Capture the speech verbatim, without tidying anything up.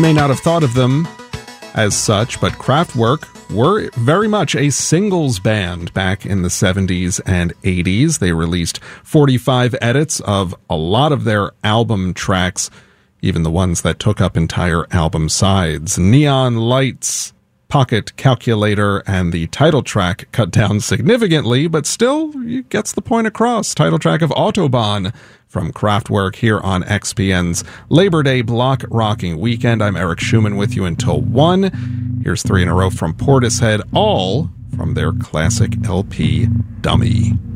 may not have thought of them as such, but Kraftwerk were very much a singles band back in the seventies and eighties. They released forty-five edits of a lot of their album tracks, even the ones that took up entire album sides. Neon Lights, Pocket Calculator, and the title track cut down significantly, but still gets the point across. Title track of Autobahn from Kraftwerk here on X P N's Labor Day Block Rocking Weekend. I'm Eric Schumann with you until one. Here's three in a row from Portishead, all from their classic L P, Dummy.